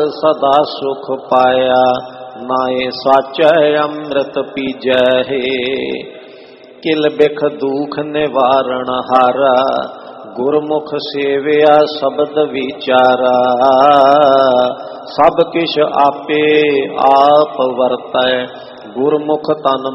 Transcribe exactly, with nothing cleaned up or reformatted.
सदा सुख पाया, नाए साचै अमृत पीजै हे। किल बिख दुख निवारण हारा, गुरमुख सेविया शब्द विचारा। सब किश आपे आप वरतै, गुरमुख तन